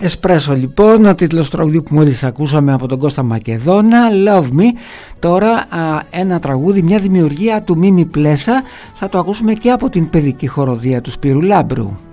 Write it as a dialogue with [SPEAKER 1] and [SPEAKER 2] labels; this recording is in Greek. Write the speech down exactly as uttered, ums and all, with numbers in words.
[SPEAKER 1] Εσπρέσο λοιπόν, ο τίτλος τραγουδί που μόλις ακούσαμε από τον Κώστα Μακεδόνα, Love Me. Τώρα α, ένα τραγούδι, μια δημιουργία του Μίμη Πλέσα, θα το ακούσουμε και από την παιδική χοροδία του Σπύρου Λάμπρου.